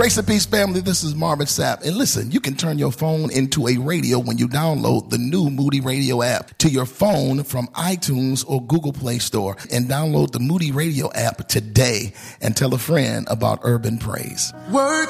Grace and peace, family. This is Marvin Sapp. And listen, you can turn your phone into a radio when you download the new Moody Radio app to your phone from iTunes or Google Play Store. And download the Moody Radio app today and tell a friend about Urban Praise. Word